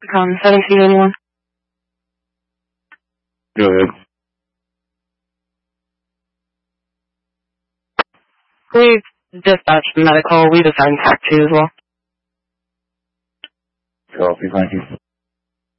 Con 1781. Go ahead. We've dispatched medical. We've assigned TAC 2 as well. Copy, thank you.